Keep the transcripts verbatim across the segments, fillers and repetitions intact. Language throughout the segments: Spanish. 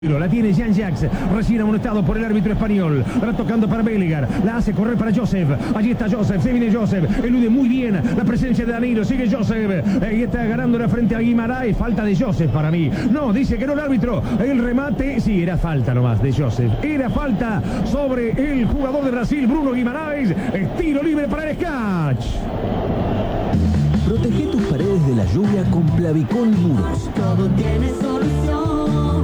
La tiene Jean-Jacques, recién amonestado por el árbitro español. Va tocando para Belligar, la hace correr para Joseph. Allí está Joseph, se viene Joseph, elude muy bien la presencia de Danilo. Sigue Joseph, ahí está ganando la frente a Guimaraes. Falta de Joseph para mí. No, dice que no el árbitro. El remate, sí, era falta nomás de Joseph. Era falta sobre el jugador de Brasil, Bruno Guimaraes. Tiro libre para el Scratch. Protege tus paredes de la lluvia con Plavicol Muros. Todo tiene solución.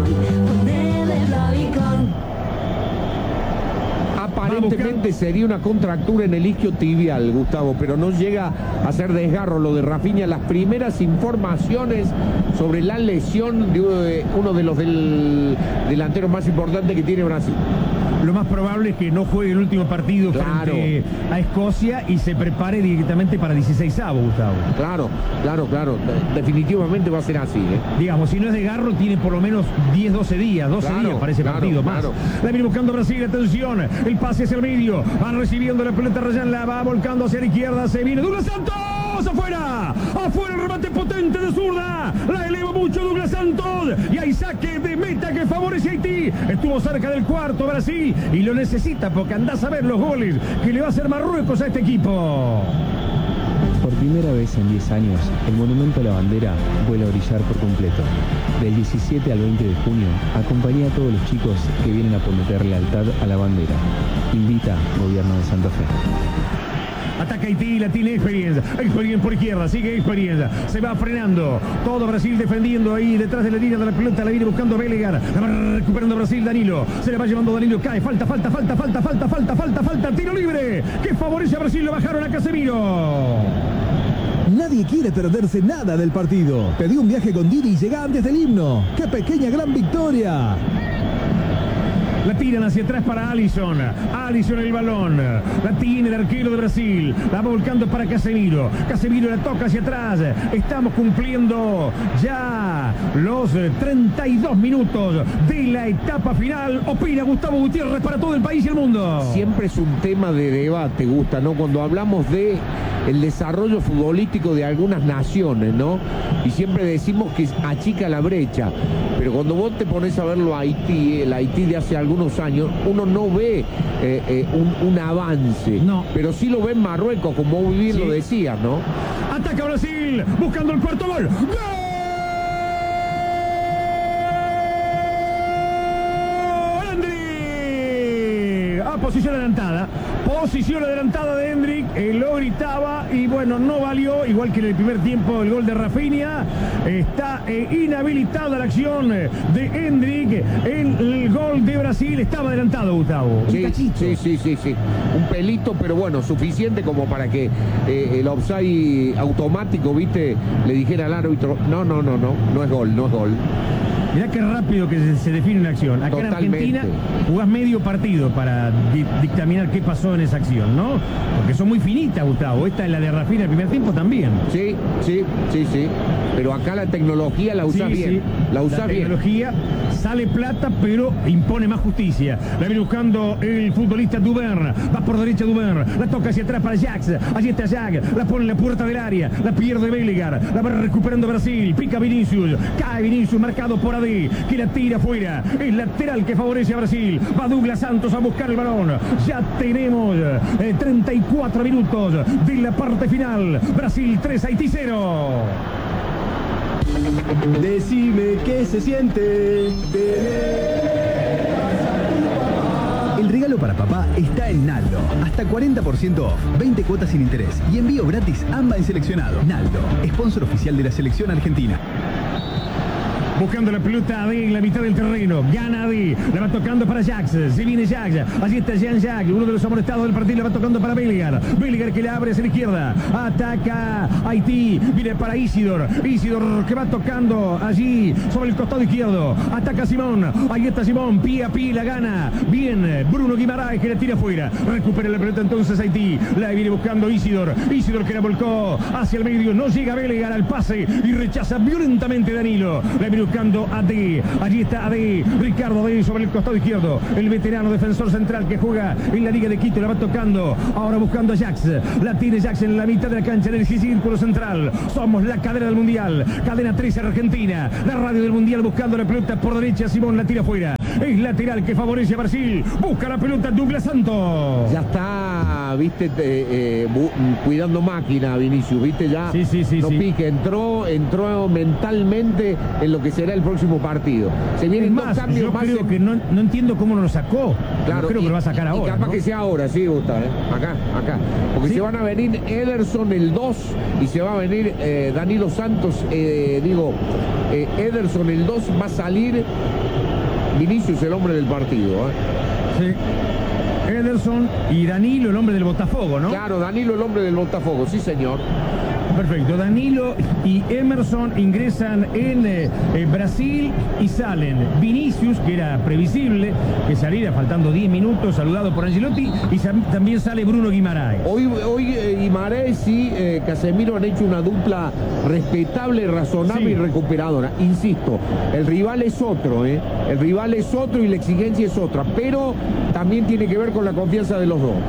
Aparentemente sería una contractura en el isquio tibial, Gustavo, pero no llega a ser desgarro lo de Rafinha. Las primeras informaciones sobre la lesión de uno de los del delantero más importante que tiene Brasil. Lo más probable es que no juegue el último partido claro. frente a Escocia y se prepare directamente para dieciseisavo, Gustavo. Claro, claro, claro. Definitivamente va a ser así, ¿eh? Digamos, si no es de garro, tiene por lo menos diez, doce días. doce claro, días para ese claro, partido claro. más. La viene buscando Brasil, atención. El pase hacia el medio. Van recibiendo la pelota, Rayán la va volcando hacia la izquierda. Se viene Douglas Santos. ¡Afuera! ¡Afuera el remate potente de zurda! La eleva mucho Douglas Santos. Y hay saque de meta que favorece a Haití. Estuvo cerca del cuarto Brasil y lo necesita porque andás a ver los goles que le va a hacer Marruecos a este equipo. Por primera vez en diez años, el monumento a la bandera vuelve a brillar por completo. Del diecisiete al veinte de junio, acompaña a todos los chicos que vienen a prometer lealtad a la bandera. Invita Gobierno de Santa Fe. Ataca Haití, la tiene Experiencia. Experiencia por izquierda, sigue Experiencia. Se va frenando. Todo Brasil defendiendo ahí detrás de la línea de la pelota. La viene buscando Belligar. La va recuperando Brasil, Danilo. Se le va llevando Danilo. Cae. Falta, falta, falta, falta, falta, falta, falta, falta. Tiro libre. Que favorece a Brasil. Lo bajaron a Casemiro. Nadie quiere perderse nada del partido. Pedí un viaje con Didi y llega antes del himno. ¡Qué pequeña gran victoria! La tiran hacia atrás para Alisson. Alisson el balón. La tiene el arquero de Brasil. La va volcando para Casemiro. Casemiro la toca hacia atrás. Estamos cumpliendo ya los treinta y dos minutos de la etapa final. Opina Gustavo Gutiérrez para todo el país y el mundo. Siempre es un tema de debate, Gusta, ¿no? Cuando hablamos de el desarrollo futbolístico de algunas naciones, ¿no? Y siempre decimos que achica la brecha. Pero cuando vos te pones a verlo a Haití, el Haití de hace algunos años, uno no ve eh, eh, un, un avance. No. Pero sí lo ve en Marruecos, como vos bien sí. lo decías, ¿no? Ataca Brasil, buscando el cuarto gol. ¡Gol! A posición adelantada. Posición adelantada de Hendrik, eh, lo gritaba y bueno, no valió, igual que en el primer tiempo el gol de Rafinha. Está eh, inhabilitada la acción de Hendrik. El, el gol de Brasil estaba adelantado, Gustavo. Sí, sí, sí, sí, sí. Un pelito, pero bueno, suficiente como para que eh, el offside automático, viste, le dijera al árbitro, no, no, no, no, no es gol, no es gol. Mirá qué rápido que se, se define una acción. Acá Totalmente. En Argentina jugás medio partido para di dictaminar qué pasó en esa acción, ¿no? Porque son muy finitas, Gustavo. Esta es la de Rafinha el primer tiempo también. Sí, sí, sí, sí. Pero acá la tecnología la usás sí, bien. Sí. La usás la bien. tecnología sale plata, pero impone más justicia. La viene buscando el futbolista Duvern. Va por derecha Duvern. La toca hacia atrás para Jax. Allí está Jax. La pone en la puerta del área. La pierde Belligar. La va recuperando Brasil. Pica Vinicius. Cae Vinicius, marcado por Adí, que la tira afuera. Es lateral que favorece a Brasil. Va Douglas Santos a buscar el balón. Ya tenemos eh, treinta y cuatro minutos de la parte final. Brasil tres, Haití cero. Decime qué se siente. El regalo para papá está en Naldo. Hasta cuarenta por ciento off, veinte cuotas sin interés y envío gratis AMBA en seleccionado. Naldo, sponsor oficial de la selección argentina. Buscando la pelota Adí en la mitad del terreno. Gana Adí. La va tocando para Jax. Se viene Jax. Allí está Jean-Jacques, uno de los amonestados del partido. La va tocando para Belligar. Belligar que le abre hacia la izquierda. Ataca Haití. Viene para Isidor. Isidor que va tocando allí sobre el costado izquierdo. Ataca Simón. Ahí está Simón. Pie a pie la gana. Bien. Bruno Guimaraes que la tira afuera. Recupera la pelota entonces Haití. La viene buscando Isidor. Isidor que la volcó hacia el medio. No llega Belligar al pase y rechaza violentamente Danilo. La viene buscando a D. Allí está A D. Ricardo D sobre el costado izquierdo. El veterano defensor central que juega en la Liga de Quito. La va tocando. Ahora buscando a Jax. La tiene Jax en la mitad de la cancha, en el círculo central. Somos la cadena del Mundial. Cadena trece Argentina. La radio del Mundial buscando la pelota por derecha. Simón la tira afuera. Es lateral que favorece a Brasil. Busca la pelota Douglas Santos. Ya está, viste, eh, eh, cuidando máquina, Vinicius, viste ya. Sí, sí, sí. No sí. pique, entró, entró mentalmente en lo que será el próximo partido. Se vienen más, dos cambios yo más. creo en... que no, no entiendo cómo no lo sacó. Claro, no creo y, que lo va a sacar y, ahora. Y capaz ¿no? que sea ahora, sí, Gustavo, ¿eh? Acá, acá. Porque ¿Sí? se van a venir Ederson el dos y se va a venir eh, Danilo Santos, eh, digo, eh, Ederson el dos, va a salir Vinicius el hombre del partido, ¿eh? Sí. Ederson y Danilo, el hombre del Botafogo, ¿no? Claro, Danilo el hombre del Botafogo, sí señor. Perfecto, Danilo y Emerson ingresan en eh, eh, Brasil y salen Vinicius, que era previsible que saliera faltando diez minutos, saludado por Ancelotti, y también sale Bruno Guimaraes. Hoy, hoy eh, Guimaraes y eh, Casemiro han hecho una dupla respetable, razonable Sí. y recuperadora. Insisto, el rival es otro, ¿eh? El rival es otro y la exigencia es otra, pero también tiene que ver con la confianza de los dos.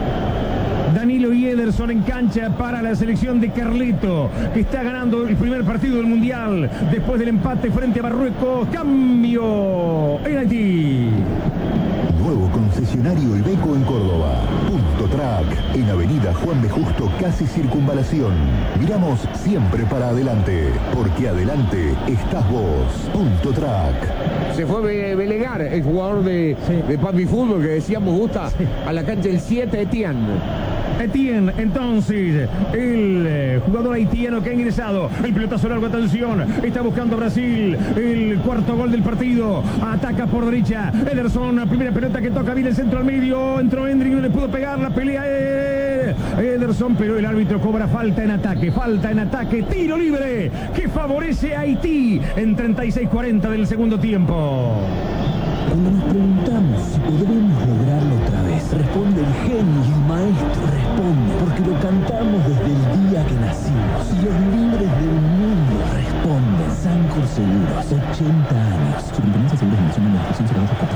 Danilo y Ederson en cancha para la selección de Carleto, que está ganando el primer partido del Mundial después del empate frente a Marruecos. Cambio en Haití. Nuevo concesionario Iveco en Córdoba. Punto Track, en Avenida Juan B. Justo, casi Circunvalación. Miramos siempre para adelante, porque adelante estás vos. Punto Track. Se fue Belegar, el jugador de, Sí. de Papi Fútbol, que decíamos gusta, Sí. a la cancha del siete Etienne. Etienne, entonces, el eh, jugador haitiano que ha ingresado. El pelotazo largo, atención. Está buscando Brasil. El cuarto gol del partido. Ataca por derecha. Ederson, primera pelota que toca bien el centro al medio. Entró Hendrick, no le pudo pegar. La pelea eh, Ederson, pero el árbitro cobra falta en ataque. Falta en ataque. Tiro libre que favorece a Haití en treinta y seis cuarenta del segundo tiempo. Cuando nos preguntamos si podremos lograrlo otra vez, responde el genio y el maestro responde, porque lo cantamos desde el día que nacimos. Y los líderes del mundo responden. Sancor Seguros, ochenta años. Superintendencia de Seguros de Nación de la Educación Seguros.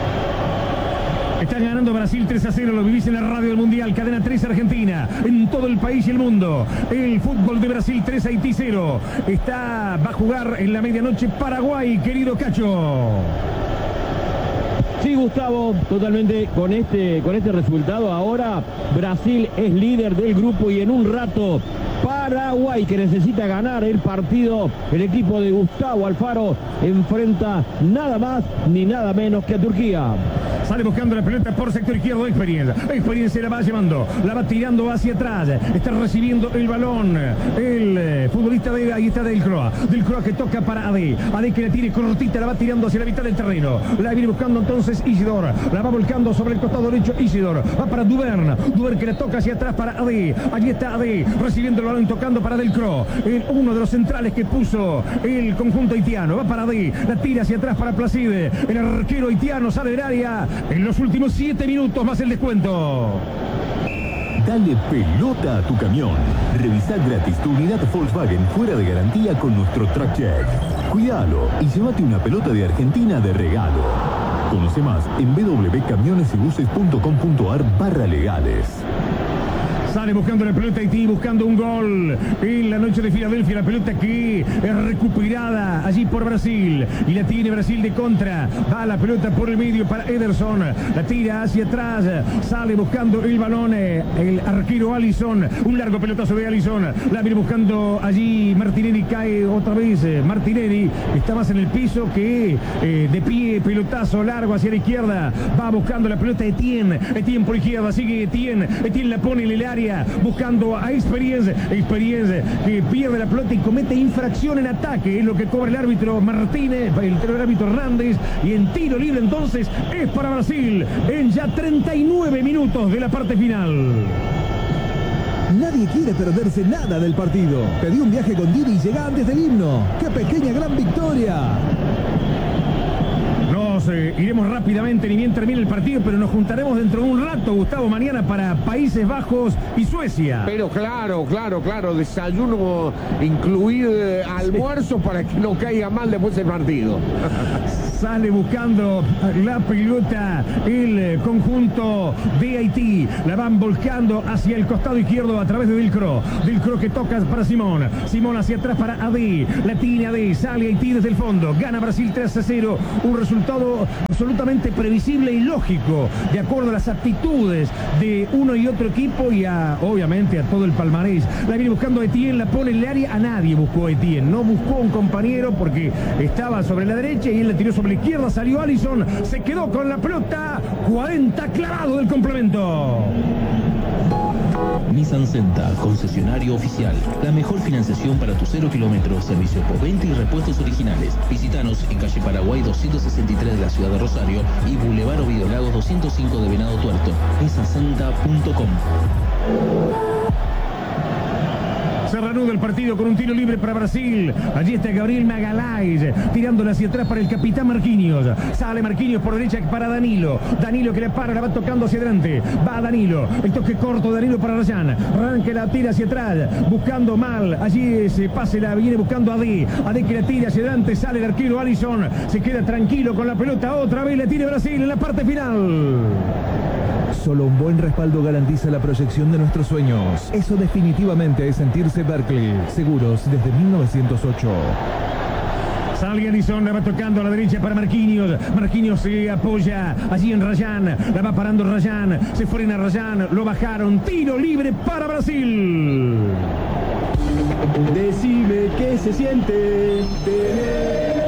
Está ganando Brasil tres a cero, lo vivís en la radio del Mundial, cadena tres Argentina, en todo el país y el mundo. El fútbol de Brasil tres, Haití cero. Está, va a jugar en la medianoche Paraguay, querido Cacho. Sí, Gustavo, totalmente con este, con este resultado. Ahora Brasil es líder del grupo y en un rato Paraguay, que necesita ganar el partido, el equipo de Gustavo Alfaro enfrenta nada más ni nada menos que a Turquía. Sale buscando la pelota por sector izquierdo. Experiencia. Experiencia la va llevando. La va tirando hacia atrás. Está recibiendo el balón. El eh, futbolista de ahí está Del Croa. Del Croa que toca para Ade. Ade que la tire cortita. La va tirando hacia la mitad del terreno. La viene buscando entonces Isidor. La va volcando sobre el costado derecho Isidor. Va para Duvern. Duvern que la toca hacia atrás para Ade. Allí está Ade. Recibiendo el balón, tocando para Del Croa. El, uno de los centrales que puso el conjunto haitiano. Va para Ade. La tira hacia atrás para Placide. El arquero haitiano sale del área. En los últimos siete minutos más el descuento. Dale pelota a tu camión. Revisa gratis tu unidad Volkswagen fuera de garantía con nuestro Track Check. Cuídalo y llévate una pelota de Argentina de regalo. Conoce más en w w w punto camiones y buses punto com punto a r barra legales. Sale buscando la pelota Haití, buscando un gol en la noche de Filadelfia. La pelota que es recuperada allí por Brasil. Y la tiene Brasil de contra. Va la pelota por el medio para Ederson. La tira hacia atrás. Sale buscando el balón el arquero Alisson. Un largo pelotazo de Alisson. La viene buscando allí Martinelli. Cae otra vez Martinelli. Está más en el piso que eh, de pie. Pelotazo largo hacia la izquierda. Va buscando la pelota Etienne. Etienne por izquierda. Sigue Etienne. Etienne la pone en el área. Buscando a Experience. Experience que pierde la pelota y comete infracción en ataque. Es lo que cobra el árbitro Martínez, el, el árbitro Hernández. Y en tiro libre entonces es para Brasil. En ya treinta y nueve minutos de la parte final. Nadie quiere perderse nada del partido. Pedí un viaje con Didi y llega antes del himno. ¡Qué pequeña gran victoria! Nos eh, eh, iremos rápidamente ni bien termine el partido, pero nos juntaremos dentro de un rato, Gustavo, mañana para Países Bajos y Suecia. Pero claro, claro, claro, desayuno incluido, eh, almuerzo para que no caiga mal después del partido. Sale buscando la pelota el conjunto de Haití. La van volcando hacia el costado izquierdo a través de Delcro. Delcro que toca para Simón. Simón hacia atrás para Ade. La tiene Ade. Sale Haití desde el fondo. Gana Brasil tres a cero. Un resultado absolutamente previsible y lógico, de acuerdo a las aptitudes de uno y otro equipo y a, obviamente, a todo el palmarés. La viene buscando Etienne, la pone en el área. A nadie buscó Etienne. No buscó un compañero porque estaba sobre la derecha y él la tiró sobre la izquierda. Salió Alisson. Se quedó con la pelota. cuarenta clavado del complemento. Nissan Senta, concesionario oficial. La mejor financiación para tu cero kilómetros, servicio por venta y repuestos originales. Visítanos en calle Paraguay doscientos sesenta y tres de la ciudad de Rosario y Boulevard Ovidio Lagos doscientos cinco de Venado Tuerto. nissan senta punto com. Se reanuda el partido con un tiro libre para Brasil. Allí está Gabriel Magalhães tirándole hacia atrás para el capitán Marquinhos. Sale Marquinhos por derecha para Danilo. Danilo que le para, la va tocando hacia adelante. Va Danilo. El toque corto de Danilo para Ryan. Ryan que la tira hacia atrás. Buscando mal. Allí ese pase la viene buscando a D. A D que la tira hacia adelante. Sale el arquero Alisson. Se queda tranquilo con la pelota. Otra vez le tira Brasil en la parte final. Solo un buen respaldo garantiza la proyección de nuestros sueños. Eso definitivamente es sentirse Berkeley. Seguros desde mil novecientos ocho. Sale Alisson, la va tocando a la derecha para Marquinhos. Marquinhos se apoya allí en Ryan. La va parando Ryan. Se frena Ryan. Lo bajaron. Tiro libre para Brasil. Decime qué se siente tener.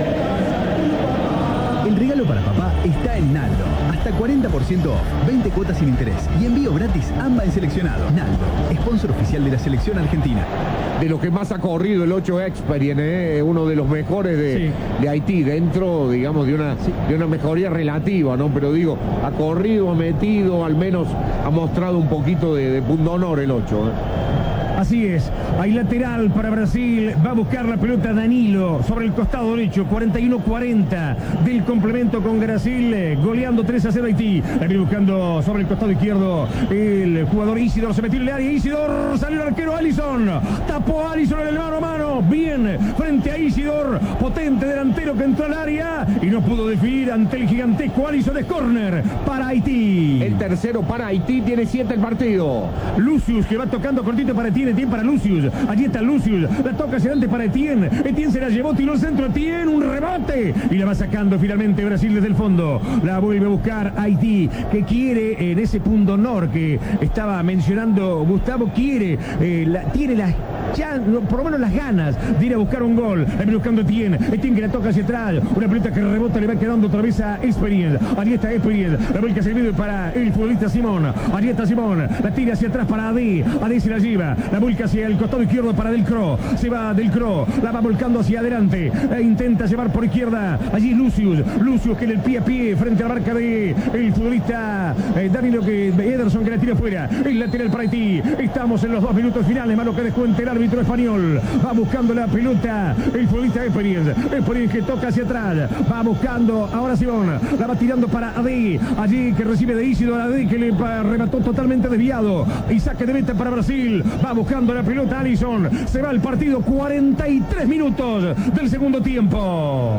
El regalo para papá está en Naldo. Hasta cuarenta por ciento off, veinte cuotas sin interés y envío gratis AMBA en seleccionado. Naldo, sponsor oficial de la selección argentina. De lo que más ha corrido el ocho Experience, ¿eh? Uno de los mejores de, sí. de Haití, dentro, digamos, de una, sí. de una mejoría relativa, ¿no? Pero digo, ha corrido, ha metido, al menos ha mostrado un poquito de, de punto honor el ocho, ¿eh? Así es, hay lateral para Brasil, va a buscar la pelota Danilo sobre el costado derecho, cuarenta y uno cuarenta del complemento con Brasil, goleando tres a cero Haití. La viene buscando sobre el costado izquierdo el jugador Isidor, se metió en el área, Isidor, salió el arquero Alisson, tapó a Alisson en el mano a mano, bien, frente a Isidor, potente delantero que entró al área y no pudo definir ante el gigantesco Alisson. Es córner para Haití. El tercero para Haití, tiene siete el partido. Lucius que va tocando cortito para Etienne. Etienne para Lucius, allí está Lucius, la toca hacia adelante para Etienne, Etienne se la llevó, tiró el centro, Etienne, un rebote y la va sacando finalmente Brasil desde el fondo, la vuelve a buscar Haití, que quiere en ese punto honor que estaba mencionando Gustavo, quiere, eh, la, tiene las ya, no, por lo menos las ganas de ir a buscar un gol. La viene buscando Etienne, Etienne que la toca hacia atrás, una pelota que rebota, le va quedando otra vez a Experience, allí está Experience, la vuelca hacia el medio para el futbolista Simón, allí está Simón, la tira hacia atrás para Ade, Ade se la lleva, la vuelca hacia el costado izquierdo para Delcro, se va Delcro, la va volcando hacia adelante, e intenta llevar por izquierda, allí Lucius, Lucius que en el pie a pie frente a la marca de el futbolista eh, Danilo, que Ederson que la tira fuera, el lateral para Haití. Estamos en los dos minutos finales, malo que descuente el árbitro español, va buscando la pelota el futbolista Experience, Experience que toca hacia atrás, va buscando ahora Simón, la va tirando para Ade, allí que recibe de Isidor, Ade que le remató totalmente desviado y saque de meta para Brasil, va buscando la pelota Alisson, se va el partido, cuarenta y tres minutos del segundo tiempo.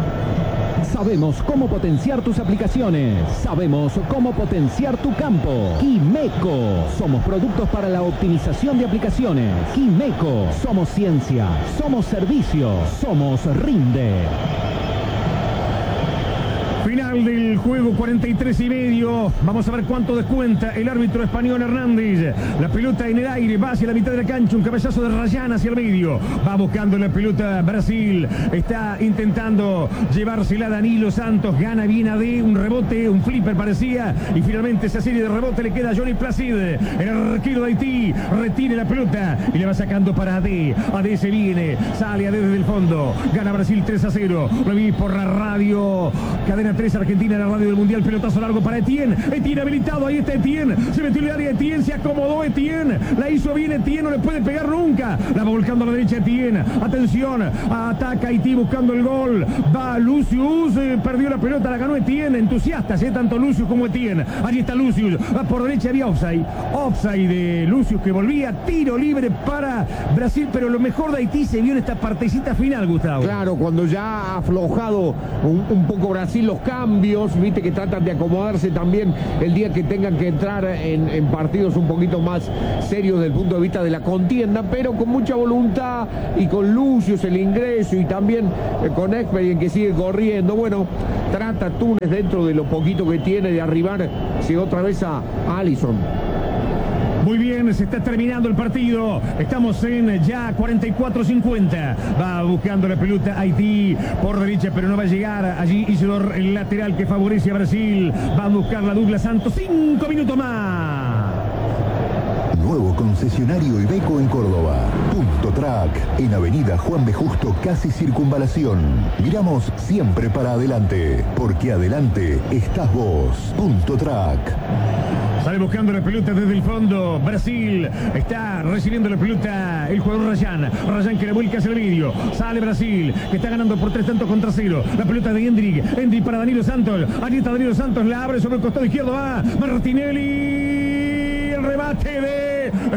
Sabemos cómo potenciar tus aplicaciones. Sabemos cómo potenciar tu campo. Quimeco. Somos productos para la optimización de aplicaciones. Quimeco. Somos ciencia. Somos servicio. Somos Rinde. Final del juego, cuarenta y tres y medio. Vamos a ver cuánto descuenta el árbitro español Hernández. La pelota en el aire, va hacia la mitad de la cancha, un cabezazo de Ryan hacia el medio. Va buscando la pelota Brasil. Está intentando llevársela Danilo Santos. Gana bien a D, un rebote, un flipper parecía. Y finalmente esa serie de rebote le queda a Johnny Placide. El arquero de Haití retire la pelota y le va sacando para A D. A D se viene, sale A D desde el fondo. Gana Brasil tres a cero. Lo vi por la radio Cadena tres Argentina en la radio del Mundial. Pelotazo largo para Etienne. Etienne habilitado. Ahí está Etienne. Se metió en el área Etienne. Se acomodó Etienne. La hizo bien Etienne. No le puede pegar nunca. La va volcando a la derecha Etienne. Atención. Ataca Haití buscando el gol. Va Lucius. Eh, perdió la pelota. La ganó Etienne. Entusiastas, eh, tanto Lucius como Etienne. Allí está Lucius. Va por derecha. Había offside. Offside de Lucius que volvía. Tiro libre para Brasil. Pero lo mejor de Haití se vio en esta partecita final, Gustavo. Claro, cuando ya ha aflojado un, un poco Brasil los cambios, viste que tratan de acomodarse también el día que tengan que entrar en, en partidos un poquito más serios desde el punto de vista de la contienda, pero con mucha voluntad y con Lucius el ingreso y también eh, con Expedient que sigue corriendo. Bueno, trata Túnez dentro de lo poquito que tiene de arribar si otra vez a Alisson. Muy bien, se está terminando el partido. Estamos en ya cuarenta y cuatro cincuenta. Va buscando la pelota Haití por derecha, pero no va a llegar. Allí Isidor, el lateral que favorece a Brasil. Va a buscar la Douglas Santos. Cinco minutos más. Nuevo concesionario Iveco en Córdoba. Punto Track, en Avenida Juan B. Justo, casi Circunvalación. Miramos siempre para adelante, porque adelante estás vos. Punto Track. Sale buscando la pelota desde el fondo. Brasil está recibiendo la pelota el jugador Rayán. Rayán que le vuelca hacia el medio. Sale Brasil, que está ganando por tres tantos contra cero. La pelota de Hendrik. Hendrik para Danilo Santos. Allí está Danilo Santos. La abre sobre el costado izquierdo. Va Martinelli. El remate de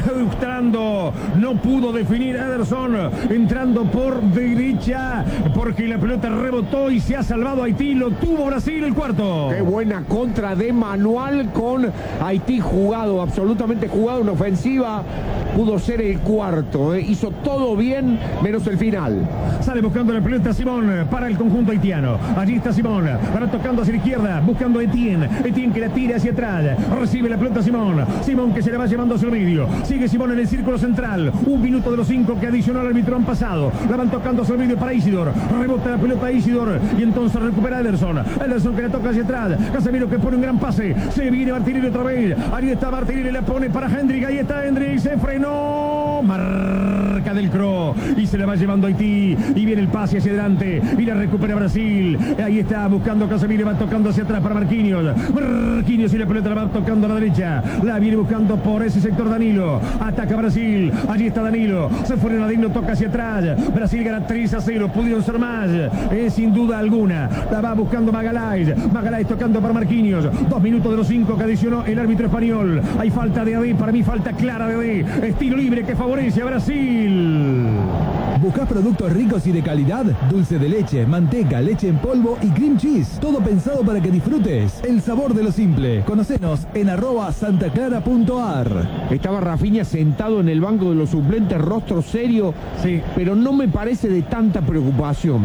Entrando, no pudo definir Ederson, entrando por derecha, porque la pelota rebotó y se ha salvado Haití. Lo tuvo Brasil el cuarto. Qué buena contra de Manual con Haití jugado, absolutamente jugado en ofensiva. Pudo ser el cuarto, ¿eh? Hizo todo bien, menos el final. Sale buscando la pelota Simón para el conjunto haitiano. Allí está Simón, para tocando hacia la izquierda, buscando a Etienne. Etienne que la tira hacia atrás, recibe la pelota Simón. Simón que se la va llevando hacia el medio. Sigue Simón en el círculo central. Un minuto de los cinco que adicionó al árbitro han pasado. La van tocando hacia el medio para Isidor. Rebota la pelota a Isidor y entonces recupera Ederson. Ederson que le toca hacia atrás. Casemiro que pone un gran pase. Se viene Martinelli otra vez. Ahí está Martinelli, la pone para Hendrik. Ahí está Hendrik. Se frenó. Marca del Cro. Y se la va llevando Haití. Y viene el pase hacia adelante. Y la recupera Brasil. Ahí está buscando Casemiro. Va tocando hacia atrás para Marquinhos. Marquinhos y la pelota la va tocando a la derecha. La viene buscando por ese sector Danilo. Ataca Brasil. Allí está Danilo. Se fue Danilo. Toca hacia atrás. Brasil gana tres a cero. Pudieron ser más. Eh, sin duda alguna. La va buscando Magalhães. Magalhães tocando para Marquinhos. Dos minutos de los cinco que adicionó el árbitro español. Hay falta de A D. Para mí falta clara de A D. Estilo libre que favorece a Brasil. ¿Buscas productos ricos y de calidad? Dulce de leche, manteca, leche en polvo y cream cheese. Todo pensado para que disfrutes el sabor de lo simple. Conocenos en arroba santaclara.ar. Estaba Rafinha sentado en el banco de los suplentes, rostro serio, sí, pero no me parece de tanta preocupación.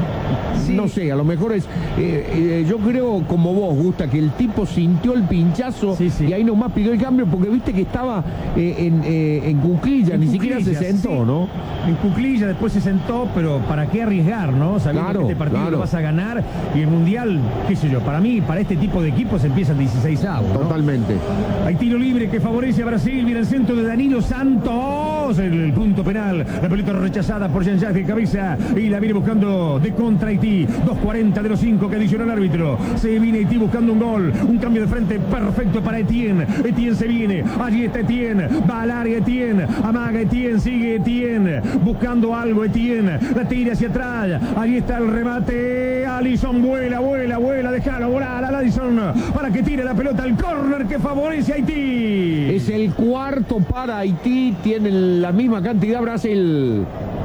Sí. No sé, a lo mejor es, eh, eh, yo creo como vos, Gusta, que el tipo sintió el pinchazo, sí, sí, y ahí nomás pidió el cambio porque viste que estaba eh, en, eh, en cuclilla, en ni siquiera se sentó, sí, ¿no? En cuclilla, después se sentó, pero ¿para qué arriesgar, no? Sabiendo claro, que este partido claro. lo vas a ganar y el Mundial, qué sé yo, para mí, para este tipo de equipos empiezan dieciséis avos, ¿no? Totalmente. Hay tiro libre que favorece a Brasil, viene el centro de Danilo Santos, el, el punto penal, la pelota rechazada por Jean-Jacques de cabeza y la viene buscando de contra Haití. dos cuarenta de los cinco que adicionó el árbitro. Se viene Haití buscando un gol. Un cambio de frente perfecto para Etienne. Etienne se viene. Allí está Etienne. Va al área Etienne. Amaga Etienne. Sigue Etienne. Buscando algo Etienne. La tira hacia atrás. Allí está el remate. Alisson vuela, vuela, vuela. Déjalo volar a Alisson para que tire la pelota al córner que favorece a Haití. Es el cuarto para Haití. Tiene la misma cantidad Brasil.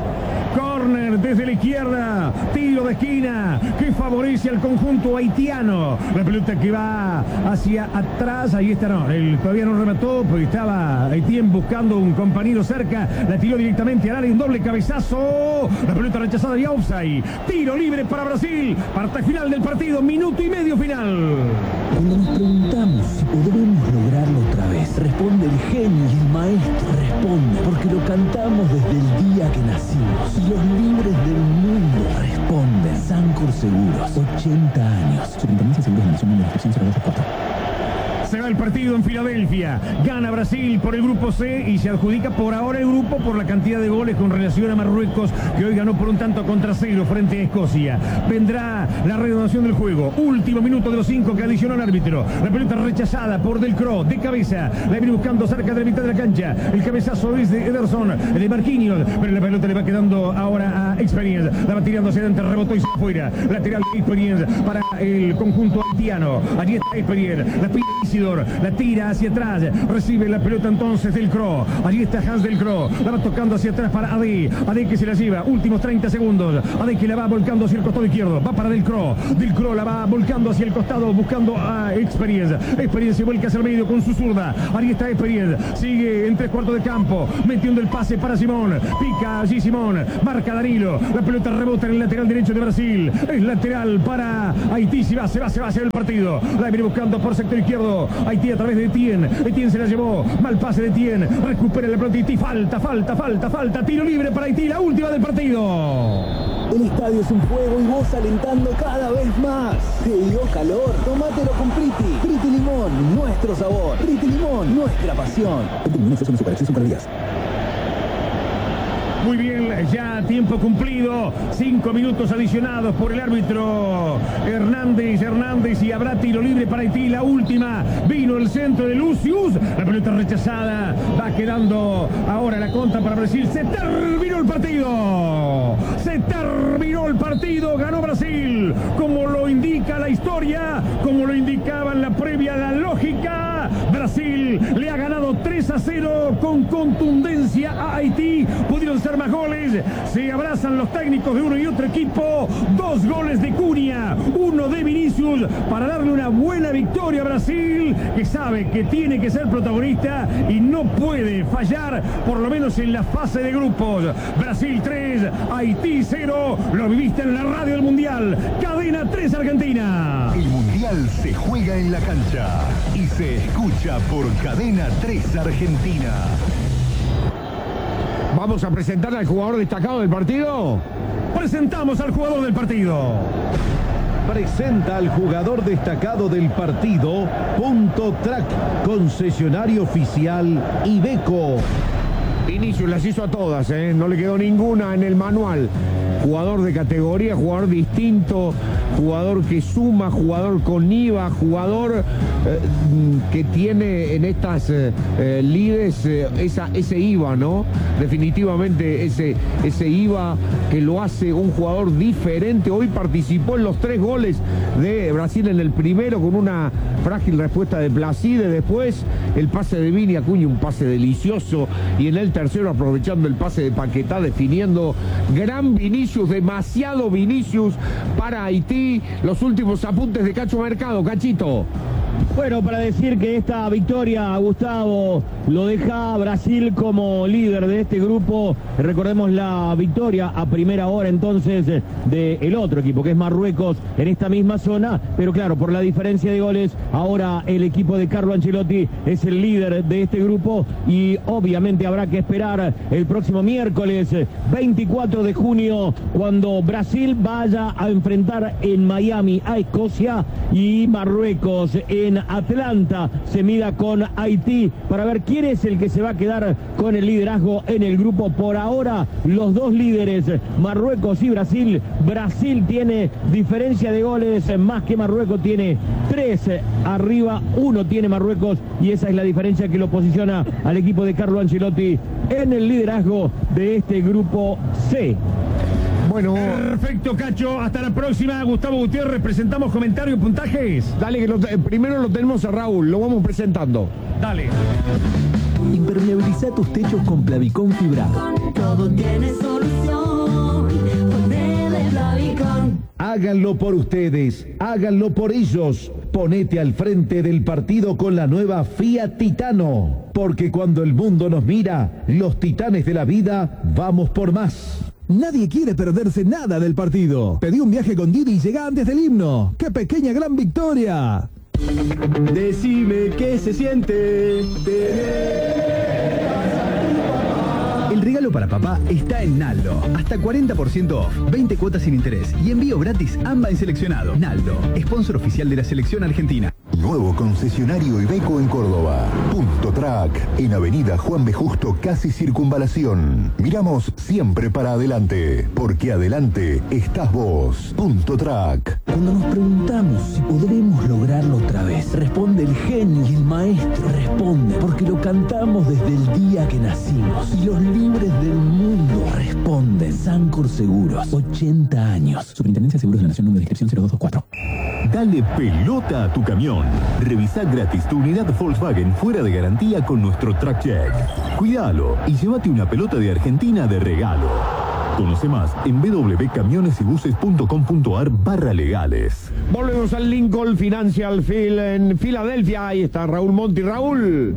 Córner desde la izquierda, tiro de esquina que favorece al conjunto haitiano. La pelota que va hacia atrás, ahí está, no, él todavía no remató, porque estaba Haití buscando un compañero cerca, la tiró directamente al área, un doble cabezazo, la pelota rechazada y offside. Tiro libre para Brasil, parte final del partido, minuto y medio final. Cuando nos preguntamos si podremos lograrlo otra vez, responde el genio y el maestro. Responde porque lo cantamos desde el día que nacimos. Y los libres del mundo responden. Sancor Seguros, ochenta años. Superintendencia de Seguros de Nación número trescientos cuatro. Se va el partido. partido en Filadelfia. Gana Brasil por el grupo C y se adjudica por ahora el grupo por la cantidad de goles con relación a Marruecos, que hoy ganó por un tanto contra cero frente a Escocia. Vendrá la reanudación del juego. Último minuto de los cinco que adicionó el árbitro. La pelota rechazada por Del Croo de cabeza. La viene buscando cerca de la mitad de la cancha. El cabezazo es de Ederson, de Marquinhos, pero la pelota le va quedando ahora a Experience. La va tirando hacia adentro, rebotó y se afuera. Lateral de Experience para el conjunto haitiano. Allí está Experience. La pide Isidor. La tira hacia atrás. Recibe la pelota entonces Del Croo. Allí está Hans Del Croo. La va tocando hacia atrás para Ade. Ade que se la lleva. Últimos treinta segundos. Ade que la va volcando hacia el costado izquierdo. Va para Del Croo. Del Croo la va volcando hacia el costado buscando a Experience. Experience se vuelca hacia el medio con su zurda. Allí está Experience. Sigue en tres cuartos de campo. Metiendo el pase para Simón. Pica allí Simón. Marca Danilo. La pelota rebota en el lateral derecho de Brasil. Es lateral para Haití. Se va, se va, se va hacia el partido. La viene buscando por sector izquierdo. Haití a través de Etienne. Etienne se la llevó. Mal pase de Etienne. Recupera la pelota Haití. Falta, falta, falta, falta. Tiro libre para Haití. La última del partido. El estadio es un fuego y vos alentando cada vez más. ¿Te dio calor? Tómatelo con Priti. Priti Limón, nuestro sabor. Priti Limón, nuestra pasión. Muy bien, ya tiempo cumplido, cinco minutos adicionados por el árbitro Hernández, Hernández y habrá tiro libre para Haití. La última, vino el centro de Lucius, la pelota rechazada, va quedando ahora la contra para Brasil. Se terminó el partido, se terminó el partido, ganó Brasil, como lo indica la historia, como lo indicaba en la previa la lógica. Brasil le ha ganado tres a cero con contundencia a Haití. Pudieron ser más goles. Se abrazan los técnicos de uno y otro equipo. Dos goles de Cunha, uno de Vinicius, para darle una buena victoria a Brasil, que sabe que tiene que ser protagonista y no puede fallar, por lo menos en la fase de grupos. Brasil tres, Haití cero. Lo viviste en la radio del Mundial. Cadena tres Argentina. El Mundial se juega en la cancha y se escucha por Cadena tres Argentina. Vamos a presentar al jugador destacado del partido. Presentamos al jugador del partido. Presenta al jugador destacado del partido, Punto Track, concesionario oficial Iveco. Vinicius las hizo a todas, ¿eh? No le quedó ninguna en el manual. Jugador de categoría, jugador distinto, jugador que suma, jugador con I V A, jugador eh, que tiene en estas eh, eh, lides eh, esa, ese I V A, ¿no? Definitivamente ese, ese I V A que lo hace un jugador diferente. Hoy participó en los tres goles de Brasil, en el primero con una frágil respuesta de Placide, después el pase de Vini Acuña, un pase delicioso, y en el tercero aprovechando el pase de Paquetá, definiendo. Gran Vinicius, demasiado Vinicius para Haití. Los últimos apuntes de Cacho Mercado. Cachito. Bueno, para decir que esta victoria, Gustavo, lo deja Brasil como líder de este grupo. Recordemos la victoria a primera hora entonces del otro equipo, que es Marruecos, en esta misma zona. Pero claro, por la diferencia de goles, ahora el equipo de Carlo Ancelotti es el líder de este grupo. Y obviamente habrá que esperar el próximo miércoles veinticuatro de junio, cuando Brasil vaya a enfrentar en Miami a Escocia y Marruecos en Atlanta se mida con Haití, para ver quién es el que se va a quedar con el liderazgo en el grupo. Por ahora, los dos líderes, Marruecos y Brasil. Brasil tiene diferencia de goles más que Marruecos, tiene tres arriba, uno tiene Marruecos, y esa es la diferencia que lo posiciona al equipo de Carlo Ancelotti en el liderazgo de este grupo C. Bueno, perfecto, Cacho. Hasta la próxima. Gustavo Gutiérrez, presentamos comentarios y puntajes. Dale, que lo primero lo tenemos a Raúl, lo vamos presentando. Dale. Impermeabiliza tus techos con Plavicón fibrado. Todo tiene solución. Ponele Plavicón. Háganlo por ustedes, háganlo por ellos. Ponete al frente del partido con la nueva Fiat Titano. Porque cuando el mundo nos mira, los titanes de la vida, vamos por más. Nadie quiere perderse nada del partido. Pedí un viaje con Didi y llega antes del himno. ¡Qué pequeña gran victoria! Decime qué se siente tener... El regalo para papá está en Naldo. Hasta cuarenta por ciento off, veinte cuotas sin interés y envío gratis A M B A en seleccionado. Naldo, sponsor oficial de la selección argentina. nuevo concesionario Iveco en Córdoba. Punto Track, en Avenida Juan B. Justo, casi Circunvalación. Miramos siempre para adelante, porque adelante estás vos. Punto Track. Cuando nos preguntamos si podremos lograrlo otra vez, responde el genio y el maestro. Responde porque lo cantamos desde el día que nacimos. Y los libres del mundo responden. Sancor Seguros, ochenta años. Superintendencia de Seguros de la Nación, número de inscripción cero dos dos cuatro. Dale pelota a tu camión. Revisa gratis tu unidad Volkswagen fuera de garantía con nuestro Track Check. Cuídalo y llévate una pelota de Argentina de regalo. Conoce más en w w w punto camiones y buses punto com punto a r barra legales. Volvemos al Lincoln Financial Field en Filadelfia. Ahí está Raúl Monti. Raúl.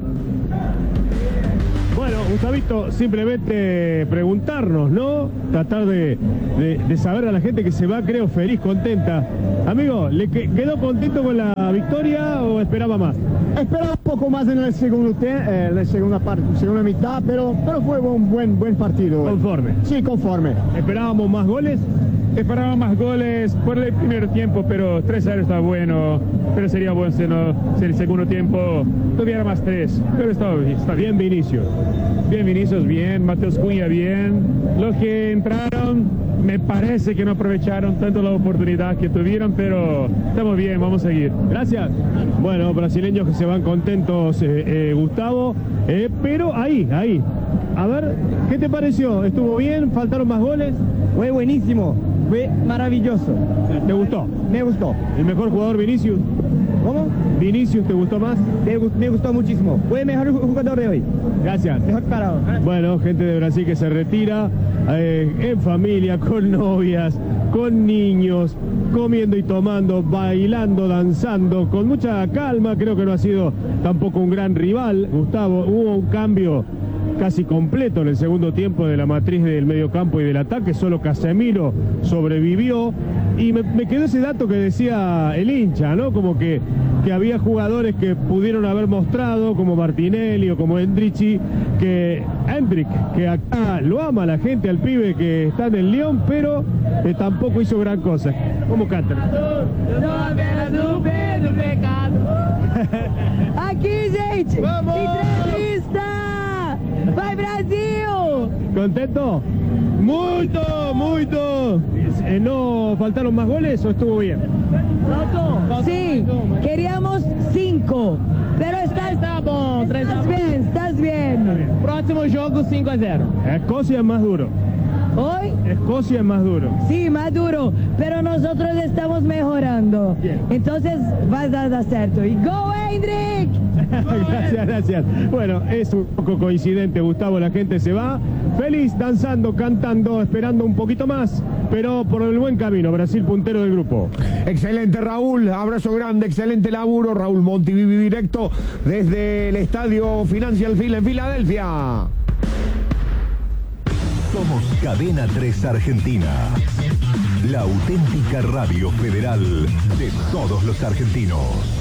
Bueno, Gustavito, simplemente preguntarnos, ¿no? Tratar de, de, de saber a la gente que se va, creo, feliz, contenta. Amigo, ¿le que, quedó contento con la victoria o esperaba más? Esperaba un poco más en el segundo eh, la segunda parte, segunda mitad, pero, pero fue un buen, buen partido. ¿Conforme? Sí, conforme. ¿Esperábamos más goles? Esperaba más goles por el primer tiempo, pero tres a cero está bueno. Pero sería bueno si, no, si el segundo tiempo tuviera más tres. Pero está, está bien Vinicius. Bien Vinicius, bien. Mateus Cunha, bien. Los que entraron, me parece que no aprovecharon tanto la oportunidad que tuvieron, pero estamos bien, vamos a seguir. Gracias. Bueno, brasileños que se van contentos, eh, eh, Gustavo. Eh, pero ahí, ahí. A ver, ¿qué te pareció? ¿Estuvo bien? ¿Faltaron más goles? Fue buenísimo. Fue maravilloso. ¿Te gustó? Me gustó. ¿El mejor jugador Vinicius? ¿Cómo? ¿Vinicius te gustó más? Me, me gustó muchísimo. Fue el mejor jugador de hoy. Gracias. Mejor parado. Bueno, gente de Brasil que se retira eh, en familia, con novias, con niños, comiendo y tomando, bailando, danzando, con mucha calma. Creo que no ha sido tampoco un gran rival, Gustavo. Hubo un cambio casi completo en el segundo tiempo de la matriz del mediocampo y del ataque. Solo Casemiro sobrevivió. Y me, me quedó ese dato que decía el hincha, ¿no? Como que, que había jugadores que pudieron haber mostrado, como Martinelli o como Endrichi, que Hendrik, que acá lo ama la gente, al pibe que está en el Lyon, pero eh, tampoco hizo gran cosa. ¿Cómo cantan? Aqui, gente! Vamos! Entrevista! Vai, Brasil! ¿Contento? ¡Muito, muito! Eh, ¿No faltaron más goles o estuvo bien? Sí, queríamos cinco, pero estás, Está bom, estás bien, estás bien. Próximo jogo cinco a cero. Escocia es más duro. ¿Hoy? Escocia es más duro. Sí, más duro, pero nosotros estamos mejorando. Bien. Entonces vas a dar cierto. Y go, Hendrik. Gracias, gracias. Bueno, es un poco coincidente, Gustavo, la gente se va feliz, danzando, cantando, esperando un poquito más, pero por el buen camino. Brasil puntero del grupo. Excelente, Raúl, abrazo grande, excelente laburo. Raúl Monti, vive directo desde el estadio Financial Field en Filadelfia. Somos Cadena tres Argentina, la auténtica radio federal de todos los argentinos.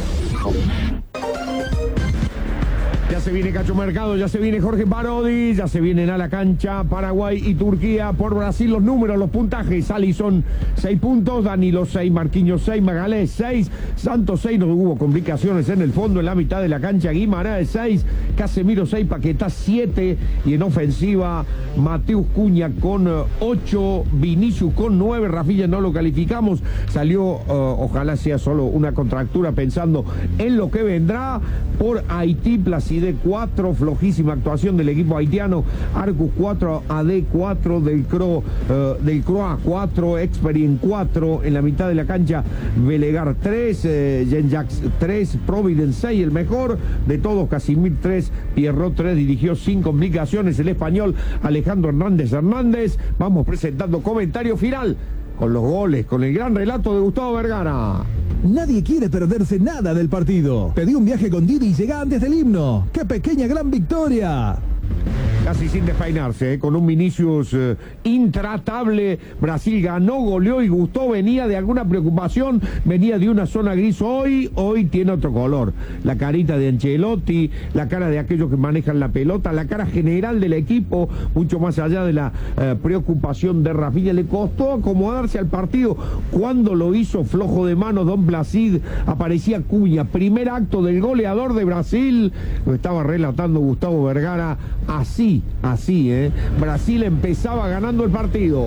Ya se viene Cacho Mercado, ya se viene Jorge Parodi, ya se vienen a la cancha Paraguay y Turquía. Por Brasil los números, los puntajes: Alisson seis puntos, Danilo seis, Marquinhos seis, Magalhães seis, Santos seis, no hubo complicaciones en el fondo, en la mitad de la cancha Guimaraes seis, Casemiro seis, Paquetá siete, y en ofensiva Mateus Cunha con ocho, Vinicius con nueve, Rafinha no lo calificamos, salió, uh, ojalá sea solo una contractura, pensando en lo que vendrá. Por Haití, Placide cuatro, flojísima actuación del equipo haitiano, Arcus cuatro, A D cuatro, del Cro, uh, del Croa cuatro, Experien cuatro, en la mitad de la cancha Belegar tres, eh, Genjax tres, Providence seis, el mejor de todos, Casimir tres, Pierrot tres, dirigió sin complicaciones el español Alejandro Hernández Hernández. Vamos presentando comentario final con los goles, con el gran relato de Gustavo Vergara. Nadie quiere perderse nada del partido. Pedí un viaje con Didi y llega antes del himno. ¡Qué pequeña gran victoria! casi sin despeinarse, ¿eh? Con un Vinicius eh, intratable. Brasil ganó, goleó y gustó, venía de alguna preocupación, venía de una zona gris. Hoy, hoy tiene otro color. La carita de Ancelotti, la cara de aquellos que manejan la pelota, la cara general del equipo, mucho más allá de la eh, preocupación de Rafinha. Le costó acomodarse al partido. Cuando lo hizo flojo de mano Don Placid, aparecía Cuña. Primer acto del goleador de Brasil, lo estaba relatando Gustavo Vergara. Así, así, ¿eh? Brasil empezaba ganando el partido.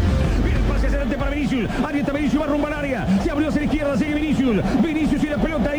Pase adelante para Vinicius. Ahí está Vinicius, va rumbo al área. Se abrió hacia la izquierda, sigue Vinicius. Vinicius y la pelota